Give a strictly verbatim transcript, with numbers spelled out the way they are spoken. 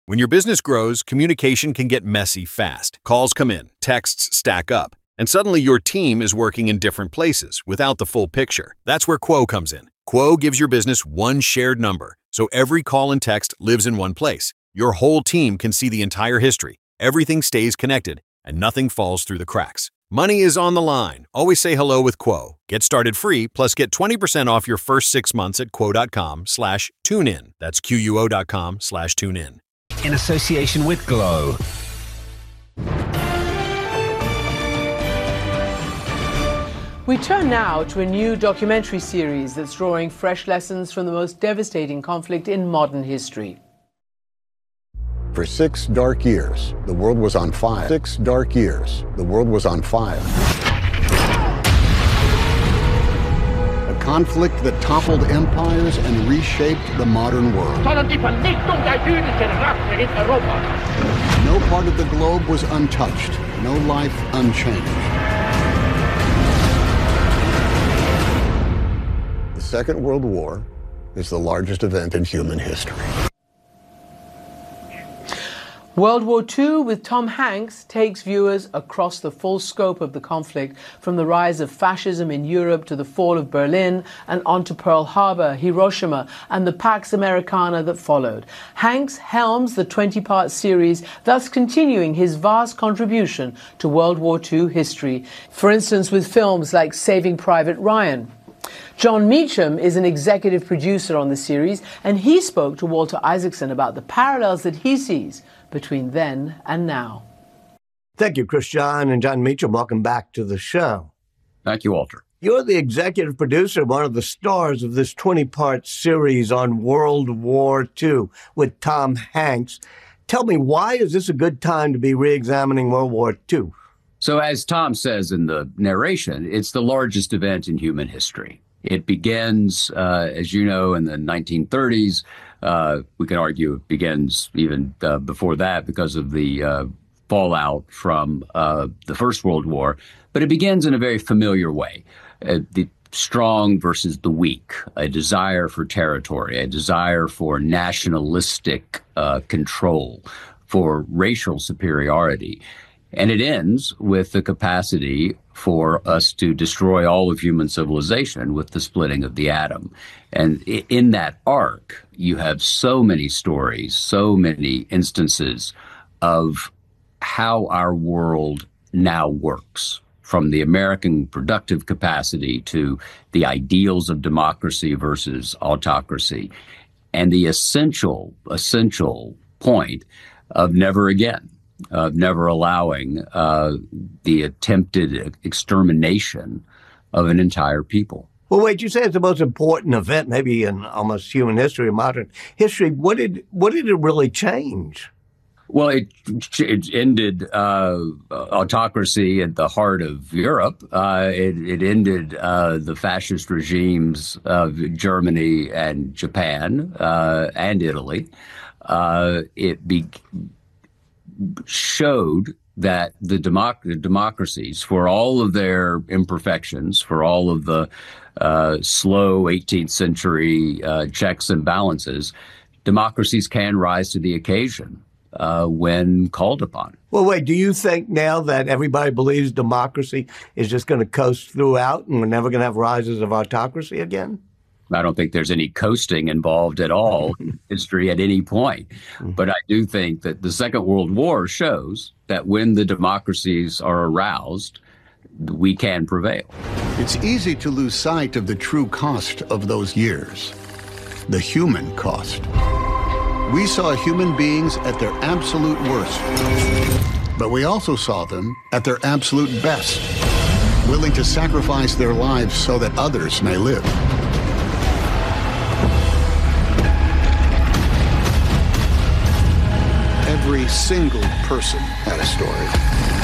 When your business grows, communication can get messy fast. Calls come in, texts stack up, and suddenly your team is working in different places without the full picture. That's where Quo comes in. Quo gives your business one shared number, so every call and text lives in one place. Your whole team can see the entire history. Everything stays connected, and nothing falls through the cracks. Money is on the line. Always say hello with Quo. Get started free, plus get twenty percent off your first six months at quo.com slash tune in. That's Q-U-O dot com slash tune in. In association with Glow. We turn now to a new documentary series that's drawing fresh lessons from the most devastating conflict in modern history. For six dark years, the world was on fire. Six dark years, the world was on fire. A conflict that toppled empires and reshaped the modern world. No part of the globe was untouched, no life unchanged. The Second World War is the largest event in human history. World War Two with Tom Hanks takes viewers across the full scope of the conflict, from the rise of fascism in Europe to the fall of Berlin and onto Pearl Harbor, Hiroshima, and the Pax Americana that followed. Hanks helms the twenty-part series, thus continuing his vast contribution to World War Two history, for instance with films like Saving Private Ryan. John Meacham is an executive producer on the series, and he spoke to Walter Isaacson about the parallels that he sees between then and now. Thank you, Christian and John Meacham. Welcome back to the show. Thank you, Walter. You're the executive producer, one of the stars of this twenty-part series on World War Two with Tom Hanks. Tell me, why is this a good time to be re-examining World War Two? So as Tom says in the narration, it's the largest event in human history. It begins, uh, as you know, in the nineteen thirties. Uh, we can argue it begins even uh, before that because of the uh, fallout from uh, the First World War. But it begins in a very familiar way. Uh, the strong versus the weak, a desire for territory, a desire for nationalistic uh, control, for racial superiority. And it ends with the capacity for us to destroy all of human civilization with the splitting of the atom. And in that arc, you have so many stories, so many instances of how our world now works, from the American productive capacity to the ideals of democracy versus autocracy, and the essential, essential point of never again. Of never allowing uh, the attempted extermination of an entire people. Well, wait, you say it's the most important event, maybe in almost human history, modern history. What did what did it really change? Well, it, it ended uh, autocracy at the heart of Europe. Uh, it, it ended uh, the fascist regimes of Germany and Japan uh, and Italy. Uh, it be. showed that the, democ- the democracies, for all of their imperfections, for all of the uh, slow eighteenth century uh, checks and balances, democracies can rise to the occasion uh, when called upon. Well, wait, do you think now that everybody believes democracy is just going to coast throughout and we're never going to have rises of autocracy again? I don't think there's any coasting involved at all in history at any point. But I do think that the Second World War shows that when the democracies are aroused, we can prevail. It's easy to lose sight of the true cost of those years, the human cost. We saw human beings at their absolute worst, but we also saw them at their absolute best, willing to sacrifice their lives so that others may live. Every single person had a story.